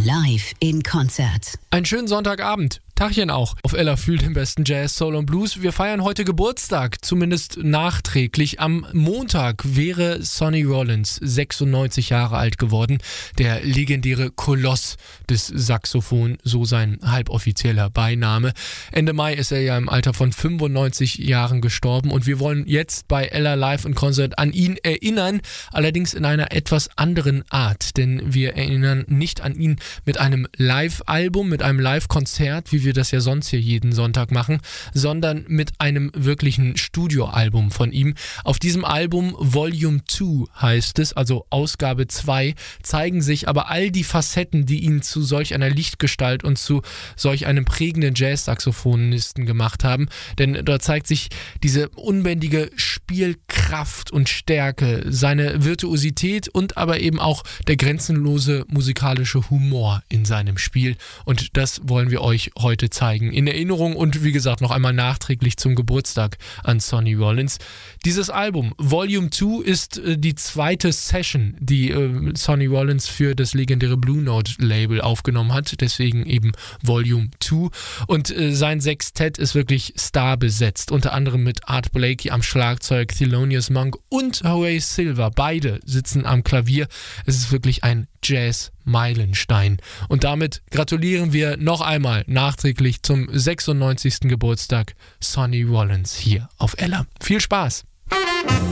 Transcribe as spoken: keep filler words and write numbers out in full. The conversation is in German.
live in Konzert. Einen schönen Sonntagabend. Tagchen auch. Auf Ella fühlt den besten Jazz, Soul und Blues. Wir feiern heute Geburtstag, zumindest nachträglich. Am Montag wäre Sonny Rollins sechsundneunzig Jahre alt geworden. Der legendäre Koloss des Saxophon, so sein halboffizieller Beiname. Ende Mai ist er ja im Alter von fünfundneunzig Jahren gestorben und wir wollen jetzt bei Ella Live in Concert an ihn erinnern, allerdings in einer etwas anderen Art, denn wir erinnern nicht an ihn mit einem Live-Album, mit einem Live-Konzert, wie wir das ja sonst hier jeden Sonntag machen, sondern mit einem wirklichen Studioalbum von ihm. Auf diesem Album Volume zwei heißt es, also Ausgabe zwei, zeigen sich aber all die Facetten, die ihn zu solch einer Lichtgestalt und zu solch einem prägenden Jazz-Saxophonisten gemacht haben, denn dort zeigt sich diese unbändige Spielkraft und Stärke, seine Virtuosität und aber eben auch der grenzenlose musikalische Humor in seinem Spiel, und das wollen wir euch heute zeigen, in Erinnerung und wie gesagt noch einmal nachträglich zum Geburtstag an Sonny Rollins. Dieses Album Volume zwei ist äh, die zweite Session, die äh, Sonny Rollins für das legendäre Blue Note Label aufgenommen hat, deswegen eben Volume zwei, und äh, sein Sextett ist wirklich starbesetzt, unter anderem mit Art Blakey am Schlagzeug, Thelonious Monk und Horace Silver, beide sitzen am Klavier. Es ist wirklich ein Jazz-Meilenstein. Und damit gratulieren wir noch einmal nachträglich zum sechsundneunzigsten Geburtstag Sonny Rollins hier auf Ella. Viel Spaß!